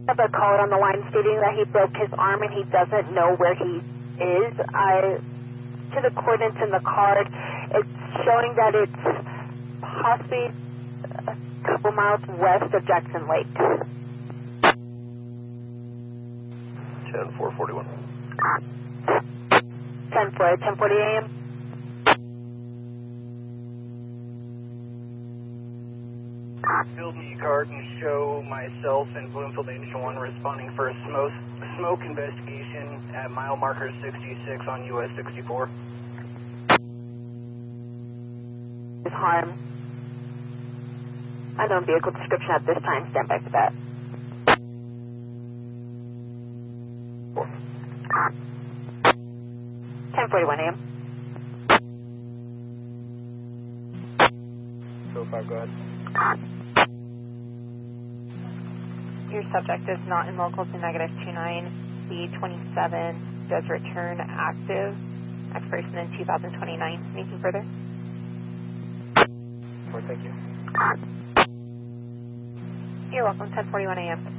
have a caller on the line stating that he broke his arm and he doesn't know where he is. To the coordinates in the card, it's showing that it's possibly a couple miles west of Jackson Lake. 10-441. 10:40 a.m. Build me a card and show myself and Bloomfield Engine 1 responding for a smoke investigation at mile marker 66 on US 64. Harm. Unknown vehicle description at this time. Stand by for that. 10:41 a.m. 205, go ahead. Your subject is not in local to -29. B27 does return active. Expiration in 2029. Anything further? Thank you. You're welcome. 10:41 a.m.